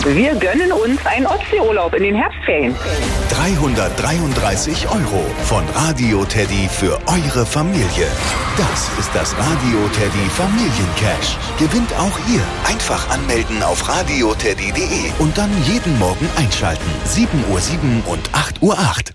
Wir gönnen uns einen Ostseeurlaub in den Herbstferien. 333 € von Radio Teddy für eure Familie. Das ist das Radio Teddy Familiencash. Gewinnt auch ihr. Einfach anmelden auf radioteddy.de und dann jeden Morgen einschalten. 7:07 und 8:08 Uhr.